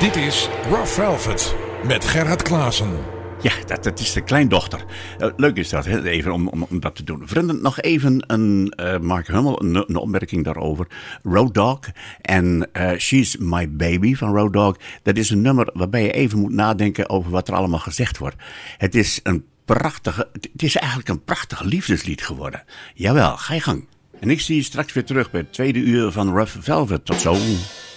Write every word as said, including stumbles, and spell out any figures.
Dit is Rough Velvet met Gerard Klaassen. Ja, dat, dat is de kleindochter. Uh, leuk is dat, hè? Even om, om, om dat te doen. Vrienden, nog even een uh, Mark Hummel, een, een opmerking daarover. Road Dogg en uh, She's My Baby van Road Dogg. Dat is een nummer waarbij je even moet nadenken over wat er allemaal gezegd wordt. Het is een prachtige, het is eigenlijk een prachtig liefdeslied geworden. Jawel, ga je gang. En ik zie je straks weer terug bij het tweede uur van Rough Velvet. Tot zo.